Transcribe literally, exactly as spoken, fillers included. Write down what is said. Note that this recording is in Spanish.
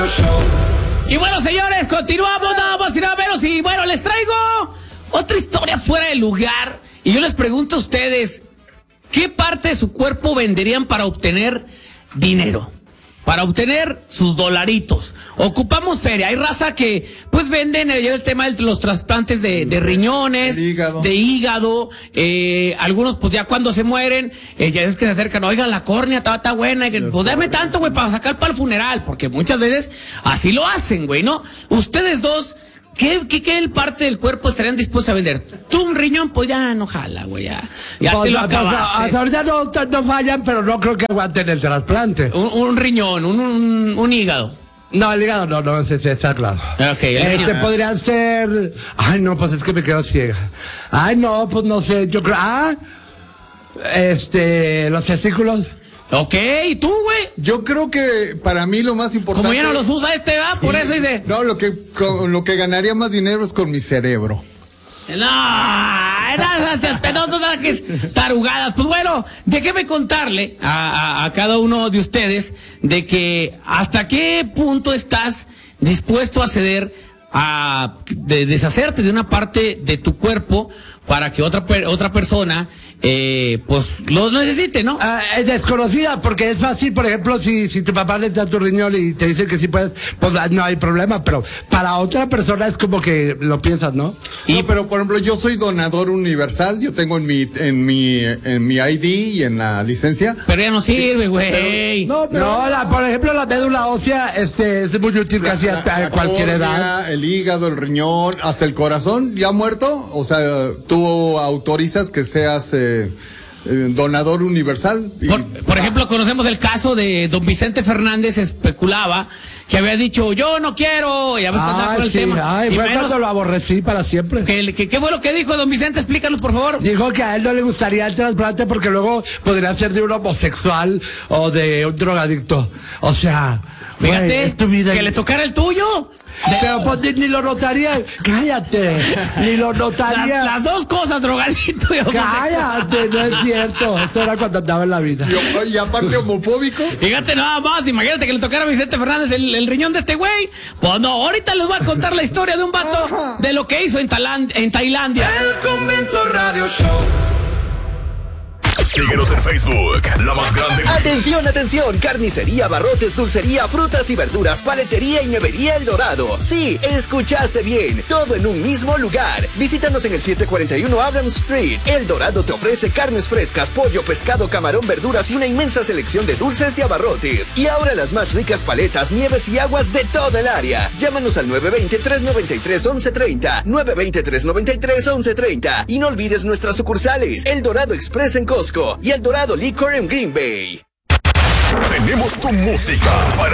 Radio Show. Y bueno, señores, continuamos, nada más y nada menos. Y bueno, les traigo otra historia fuera de lugar. Y yo les pregunto a ustedes, ¿qué parte de su cuerpo venderían para obtener dinero? Para obtener sus dolaritos. Ocupamos feria. Hay raza que pues venden eh, el tema de los trasplantes de, de riñones, hígado. de hígado. Eh, algunos pues ya cuando se mueren, eh, ya es que se acercan, oigan, la córnea está, está buena. Y que, pues dame tanto, güey, para sacar para el funeral. Porque muchas veces así lo hacen, güey, ¿no? Ustedes dos, ¿Qué, qué, qué parte del cuerpo estarían dispuestos a vender? Tú un riñón, pues ya no jala, güey, ya, ya pues, te lo pues, acabaste. Hasta ahorita no, no fallan, pero no creo que aguanten el trasplante. Un, un riñón, un, un, un hígado. No, el hígado no, no, ese, ese está claro. Ok, el Este riñón. podría ser... Ay, no, pues es que me quedo ciega. Ay, no, pues no sé, yo creo... Ah, este, los testículos. Ok, ¿y tú, güey? Yo creo que para mí lo más importante... Como ya no los usa este, va, por eso dice... No, lo que, con, lo que ganaría más dinero es con mi cerebro. No, no, no, no, que es tarugadas. Pues bueno, déjeme contarle a, a, a cada uno de ustedes de que hasta qué punto estás dispuesto a ceder a de deshacerte de una parte de tu cuerpo para que otra per, otra persona eh, pues lo necesite, ¿no? Ah, es desconocida, porque es fácil, por ejemplo, si, si tu papá le da tu riñón y te dice que sí puedes, pues no hay problema, pero para otra persona es como que lo piensas, ¿no? Y no, pero por ejemplo, yo soy donador universal, yo tengo en mi en mi en mi I D y en la licencia. Pero ya no sirve, güey. No, pero no, la, por ejemplo, la médula ósea este es muy útil la, casi la, hasta la cualquier córnea, edad. El hígado, el riñón, hasta el corazón, ya muerto, o sea, tú autorizas que seas eh, Eh, donador universal. Y... Por, por ejemplo, conocemos el caso de don Vicente Fernández, especulaba que había dicho, yo no quiero, ya ves que andaba con el sí. tema. Ay, y fue menos, cuando lo aborrecí para siempre. que, que, ¿Qué fue lo que dijo don Vicente? Explícanos, por favor. Dijo que a él no le gustaría el trasplante porque luego podría ser de un homosexual o de un drogadicto. O sea, fíjate, güey, es tu vida. Que le tocara el tuyo. De... Pero pues ni, ni lo notaría. Cállate. Ni lo notaría. Las, las dos cosas, drogadito y homosexual. Cállate, no es cierto. Esto era cuando andaba en la vida. Y, y aparte homofóbico. Fíjate nada más, imagínate que le tocara a Vicente Fernández el, el riñón de este güey. Pues no, ahorita les voy a contar la historia de un vato de lo que hizo en, Taland en Tailandia. El Convento Radio Show. Síguenos en Facebook, La Más Grande. Atención, atención, carnicería, barrotes, dulcería, frutas y verduras, paletería y nevería El Dorado. Sí, escuchaste bien, todo en un mismo lugar. Visítanos en el siete cuarenta y uno Abrams Street. El Dorado te ofrece carnes frescas, pollo, pescado, camarón, verduras y una inmensa selección de dulces y abarrotes. Y ahora las más ricas paletas, nieves y aguas de toda el área. Llámanos al nueve dos cero, tres nueve tres, once treinta, nueve dos cero, tres nueve tres, once treinta. Y no olvides nuestras sucursales, El Dorado Express en Costco y El Dorado Liquor en Green Bay. Tenemos tu música para